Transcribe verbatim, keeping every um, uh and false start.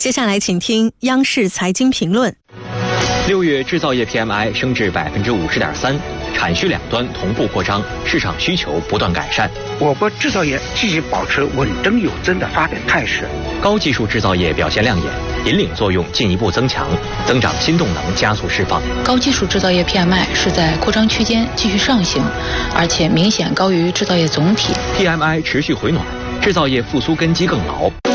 接下来请听央视财经评论。 六月制造业 P M I 升至百分之五十点三，产需两端同步扩张，市场需求不断改善。 我国制造业继续保持稳中有增的发展态势， 高技术制造业表现亮眼，引领作用进一步增强，增长新动能加速释放。 高技术制造业 P M I 是在扩张区间继续上行，而且明显高于制造业总体。 P M I 持续回暖，制造业复苏根基更牢。